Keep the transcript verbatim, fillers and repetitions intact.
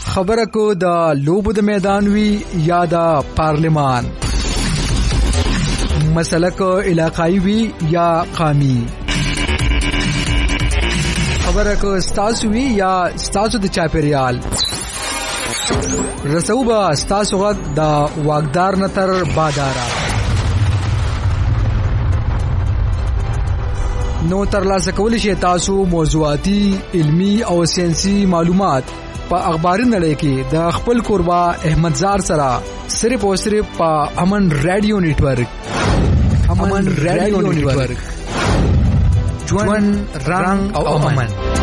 خبره کو د لوبو د میدان وی یا د پارلیمان، مسله کو علاقائی وی یا قومی، خبره کو ستاسو وی یا ستاسو د چاپیریال. رسو با ستاسو غږ د واګدار نتر بادارا. نو ترلاسه کولی شئ تاسو موضوعاتي، علمی او ساينسي معلومات په اخباري نړۍ کې د خپل کوربا احمد زار سره صرف او صرف په امن رادیو نیټورک. امن رادیو نیټورک، ژوند رنگ او امن.